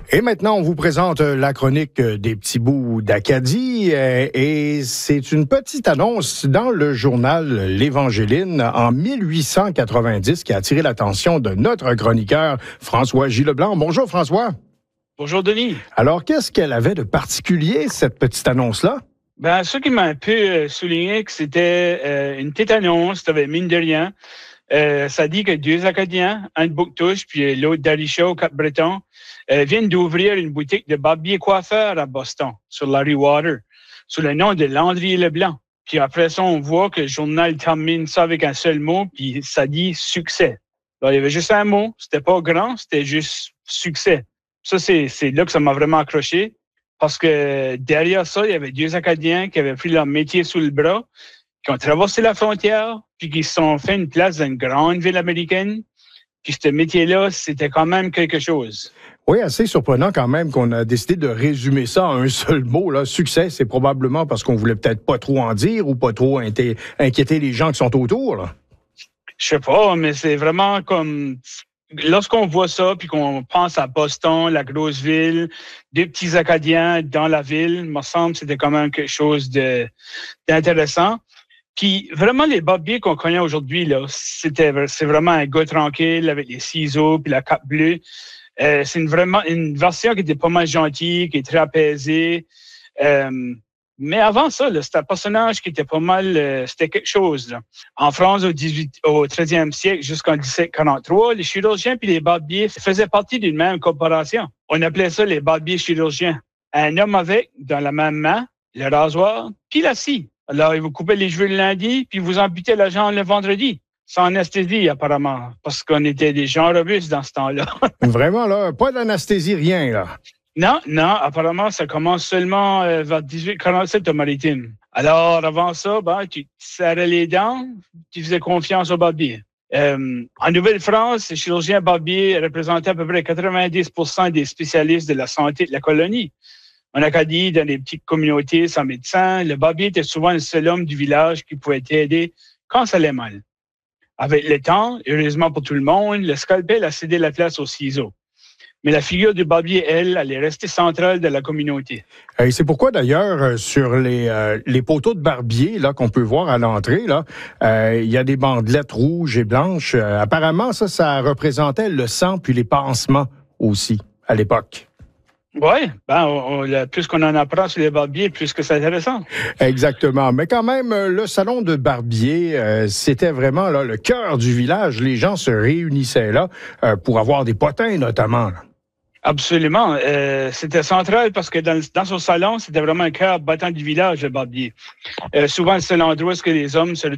Et maintenant, on vous présente la chronique des petits bouts d'Acadie et c'est une petite annonce dans le journal L'Évangéline en 1890 qui a attiré l'attention de notre chroniqueur François J. Leblanc. Bonjour François. Bonjour Denis. Alors, qu'est-ce qu'elle avait de particulier, cette petite annonce-là? Ben, ce qui m'a un peu souligné que c'était une petite annonce, t'avais mine de rien. Ça dit que deux Acadiens, un de Bouctouche puis l'autre d'Aricha au Cap-Breton, viennent d'ouvrir une boutique de barbier coiffeur à Boston, sur Larry Water, sous le nom de Landry Leblanc. Puis après ça, on voit que le journal termine ça avec un seul mot, puis ça dit succès. Alors, il y avait juste un mot, c'était pas grand, c'était juste succès. Ça, c'est là que ça m'a vraiment accroché, parce que derrière ça, il y avait deux Acadiens qui avaient pris leur métier sous le bras, qui ont traversé la frontière, puis qui se sont fait une place dans une grande ville américaine. Puis ce métier-là, c'était quand même quelque chose. Oui, assez surprenant quand même qu'on a décidé de résumer ça en un seul mot. Là. Succès, c'est probablement parce qu'on voulait peut-être pas trop en dire ou pas trop inquiéter les gens qui sont autour. Là. Je sais pas, mais c'est vraiment comme... Lorsqu'on voit ça, puis qu'on pense à Boston, la grosse ville, des petits Acadiens dans la ville, me semble que c'était quand même quelque chose d'intéressant. Puis vraiment, les barbiers qu'on connaît aujourd'hui, là, c'est vraiment un gars tranquille avec les ciseaux puis la cape bleue. C'est vraiment une version qui était pas mal gentille, qui est très apaisée. Mais avant ça, là, c'était un personnage qui était pas mal, c'était quelque chose. Là. En France, au 13e siècle jusqu'en 1743, les chirurgiens puis les barbiers faisaient partie d'une même corporation. On appelait ça les barbiers chirurgiens. Un homme avec, dans la même main, le rasoir puis la scie. Alors, il vous coupait les cheveux le lundi, puis vous amputez la jambe le vendredi. Sans anesthésie, apparemment, parce qu'on était des gens robustes dans ce temps-là. Vraiment, là, pas d'anesthésie, rien, là. Non, apparemment, ça commence seulement vers 1847 au maritime. Alors, avant ça, tu serrais les dents, tu faisais confiance au barbier. En Nouvelle-France, les chirurgiens barbiers représentaient à peu près 90% des spécialistes de la santé de la colonie. En Acadie, dans les petites communautés sans médecin, le barbier était souvent le seul homme du village qui pouvait t'aider quand ça allait mal. Avec le temps, heureusement pour tout le monde, le scalpel a cédé la place aux ciseaux. Mais la figure du barbier, elle est restée centrale de la communauté. Et c'est pourquoi, d'ailleurs, sur les poteaux de barbier là qu'on peut voir à l'entrée, là, il y a des bandelettes rouges et blanches. Apparemment, ça représentait le sang puis les pansements aussi, à l'époque. Oui, plus qu'on en apprend sur les barbiers, plus que c'est intéressant. Exactement. Mais quand même, le salon de barbier, c'était vraiment là, le cœur du village. Les gens se réunissaient là pour avoir des potins, notamment. Là. Absolument. C'était central parce que dans son salon, c'était vraiment un cœur battant du village, le barbier. Souvent, le seul endroit où les hommes se